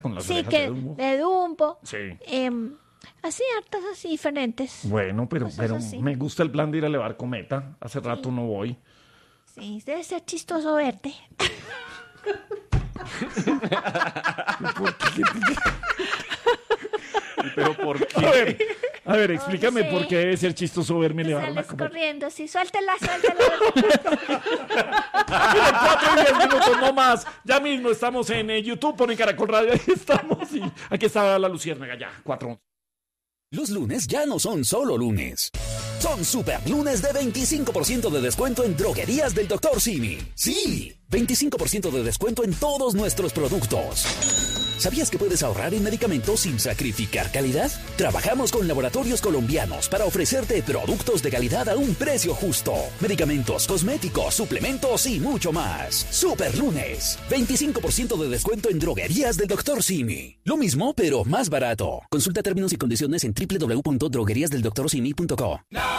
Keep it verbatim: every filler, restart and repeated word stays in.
Con las Sí, orejas que de Dumbo. de Dumbo. Sí. em, así, hartas así diferentes. Bueno, pero, Cosas pero así. me gusta el plan de ir a elevar cometa. Hace rato no voy. Sí, debe ser chistoso verte. ¿Por qué? ¿Pero por A qué? ver, a ver, explícame no sé. por qué debe ser chistoso verme elevar una Sales cometa. corriendo, sí, suéltela, suéltela. Mira, cuatro y diez minutos, no más. Ya mismo estamos en eh, YouTube, ponen Caracol Radio, ahí estamos. Y aquí está la luciérnaga, ya, cuatro. Los lunes ya no son solo lunes. Son super lunes de veinticinco por ciento de descuento en droguerías del doctor Simi. Sí, veinticinco por ciento de descuento en todos nuestros productos. ¿Sabías que puedes ahorrar en medicamentos sin sacrificar calidad? Trabajamos con laboratorios colombianos para ofrecerte productos de calidad a un precio justo. Medicamentos, cosméticos, suplementos y mucho más. Super lunes. veinticinco por ciento de descuento en droguerías del doctor Simi. Lo mismo, pero más barato. Consulta términos y condiciones en doble u doble u doble u punto droguerías del doctor simi punto co.